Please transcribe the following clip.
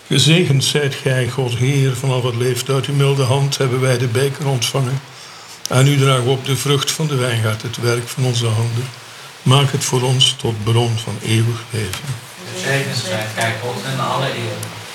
Gezegend zijt gij, God Heer, van al wat leeft. Uit uw milde hand hebben wij de beker ontvangen. En u draagt op de vrucht van de wijngaard, het werk van onze handen. Maak het voor ons tot bron van eeuwig leven. Gezegend zijt gij, God, en alle eer.